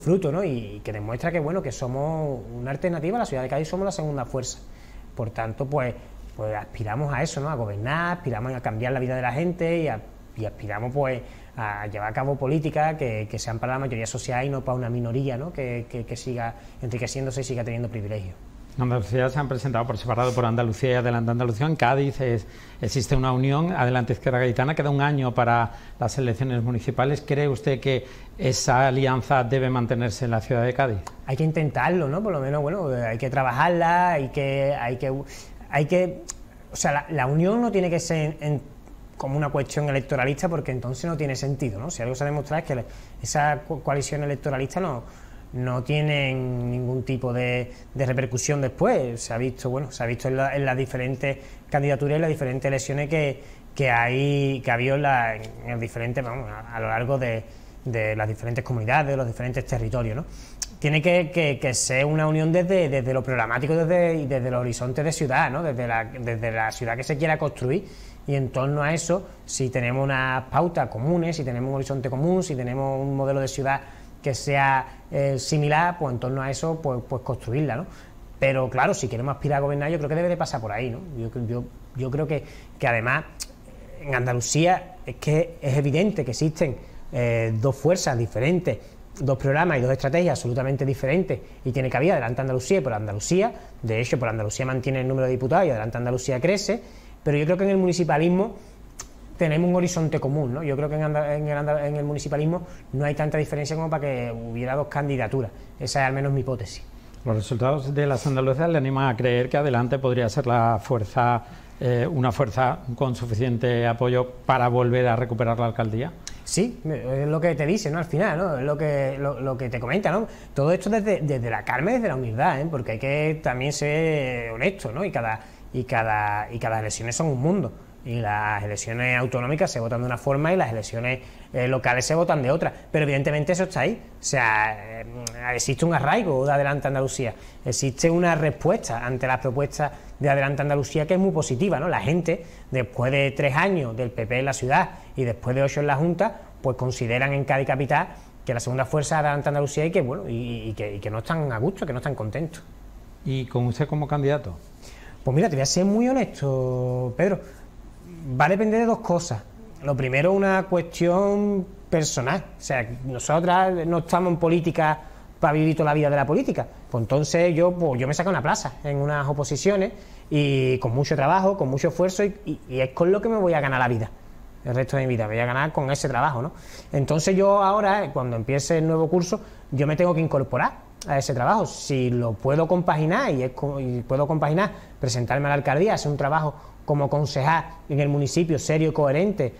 fruto, ¿no? Y que demuestra que, bueno, que somos una alternativa a la ciudad de Cádiz, somos la segunda fuerza. Por tanto, pues aspiramos a eso, ¿no? A gobernar, aspiramos a cambiar la vida de la gente y aspiramos, pues, a llevar a cabo políticas que sean para la mayoría social y no para una minoría, ¿no? Que siga enriqueciéndose y siga teniendo privilegios. En Andalucía se han presentado por separado por Andalucía y Adelante Andalucía. En Cádiz existe una unión, Adelante Izquierda Gaditana. Queda un año para las elecciones municipales. ¿Cree usted que esa alianza debe mantenerse en la ciudad de Cádiz? Hay que intentarlo, ¿no? Por lo menos, bueno, hay que trabajarla, o sea, la unión no tiene que ser como una cuestión electoralista, porque entonces no tiene sentido, ¿no? Si algo se ha demostrado es que esa coalición electoralista no tienen ningún tipo de repercusión después. Se ha visto, bueno, se ha visto en las diferentes candidaturas y las diferentes elecciones que ha habido en diferentes, vamos, a lo largo de las diferentes comunidades, de los diferentes territorios, ¿no? Tiene que ser una unión desde lo programático y desde los horizontes de ciudad, ¿no? Desde la ciudad que se quiera construir, y en torno a eso, si tenemos unas pautas comunes, si tenemos un horizonte común, si tenemos un modelo de ciudad que sea similar, pues en torno a eso, pues construirla, ¿no? Pero claro, si queremos aspirar a gobernar, yo creo que debe de pasar por ahí, ¿no? Yo creo que además en Andalucía es evidente que existen dos fuerzas diferentes, dos programas y dos estrategias absolutamente diferentes, y tiene cabida Adelante Andalucía y Por Andalucía. De hecho, Por Andalucía mantiene el número de diputados y Adelante Andalucía crece, pero yo creo que en el municipalismo tenemos un horizonte común, ¿no? Yo creo que en el municipalismo no hay tanta diferencia como para que hubiera dos candidaturas. Esa es al menos mi hipótesis. Los resultados de las andaluzas le animan a creer que Adelante podría ser la fuerza, una fuerza con suficiente apoyo para volver a recuperar la alcaldía. Sí, es lo que te dice, ¿no? Al final, ¿no? Es lo que te comenta, ¿no? Todo esto desde la calma y desde la humildad, ¿eh? Porque hay que también ser honesto, ¿no? Y cada elecciones son un mundo. Y las elecciones autonómicas se votan de una forma y las elecciones locales se votan de otra, pero evidentemente eso está ahí. O sea, existe un arraigo de Adelante Andalucía, existe una respuesta ante las propuestas de Adelante Andalucía que es muy positiva, ¿no? La gente, después de 3 años del PP en la ciudad y después de 8 en la Junta, pues consideran en Cádiz capital que la segunda fuerza es Adelante Andalucía y que, bueno, y que no están a gusto, que no están contentos. ¿Y con usted como candidato? Pues mira, te voy a ser muy honesto, Pedro. Va a depender de dos cosas. Lo primero, una cuestión personal. O sea, nosotras no estamos en política para vivir toda la vida de la política. Pues entonces yo me saco una plaza en unas oposiciones y con mucho trabajo, con mucho esfuerzo y es con lo que me voy a ganar la vida. El resto de mi vida me voy a ganar con ese trabajo, ¿no? Entonces yo ahora, cuando empiece el nuevo curso, yo me tengo que incorporar a ese trabajo. Si lo puedo compaginar y puedo compaginar, presentarme a la alcaldía, hacer un trabajo como concejal en el municipio serio y coherente,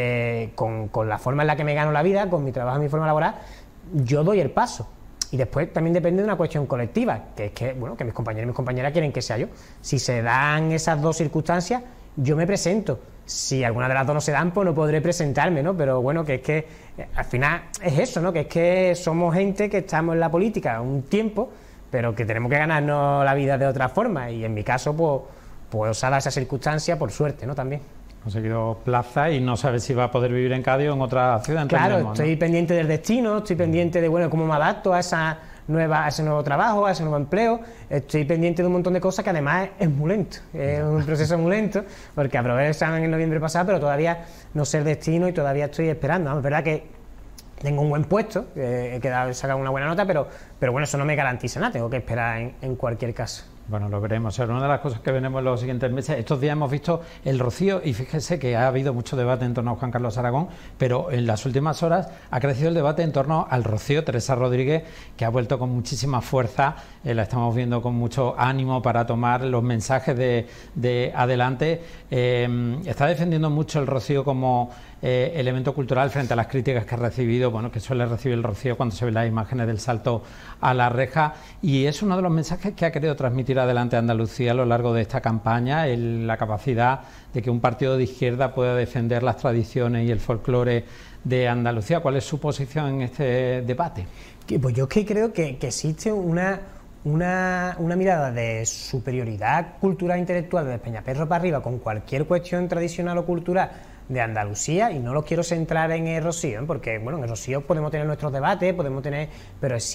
con la forma en la que me gano la vida, con mi trabajo y mi forma laboral, yo doy el paso. Y después también depende de una cuestión colectiva, que es que, bueno, que mis compañeros y mis compañeras quieren que sea yo. Si se dan esas dos circunstancias, yo me presento. Si alguna de las dos no se dan, pues no podré presentarme, ¿no? Pero bueno, que es que al final es eso, ¿no? Que es que somos gente que estamos en la política un tiempo, pero que tenemos que ganarnos la vida de otra forma. Y en mi caso, pues os ha dado esa circunstancia por suerte, ¿no? También. Ha conseguido plaza y no sabe si va a poder vivir en Cádiz o en otra ciudad. Claro, estoy pendiente del destino, estoy pendiente de, bueno, cómo me adapto a ese nuevo trabajo, a ese nuevo empleo. Estoy pendiente de un montón de cosas que además es muy lento, es un proceso muy lento, porque aprobé el examen en noviembre pasado, pero todavía no sé el destino y todavía estoy esperando. Es verdad que tengo un buen puesto, he sacado una buena nota, pero bueno, eso no me garantiza nada, tengo que esperar en cualquier caso. Bueno, lo veremos. Será una de las cosas que veremos en los siguientes meses. Estos días hemos visto el Rocío y fíjese que ha habido mucho debate en torno a Juan Carlos Aragón, pero en las últimas horas ha crecido el debate en torno al Rocío. Teresa Rodríguez, que ha vuelto con muchísima fuerza, la estamos viendo con mucho ánimo para tomar los mensajes de Adelante. Está defendiendo mucho el Rocío como elemento cultural frente a las críticas que ha recibido, bueno, que suele recibir el Rocío cuando se ven las imágenes del salto a la reja, y es uno de los mensajes que ha querido transmitir Adelante Andalucía a lo largo de esta campaña, la capacidad de que un partido de izquierda pueda defender las tradiciones y el folclore de Andalucía. ¿Cuál es su posición en este debate? Pues yo es que creo que existe una mirada de superioridad cultural e intelectual de Peñaperro para arriba con cualquier cuestión tradicional o cultural de Andalucía, y no lo quiero centrar en el Rocío, porque bueno, en el Rocío podemos tener nuestros debates, pero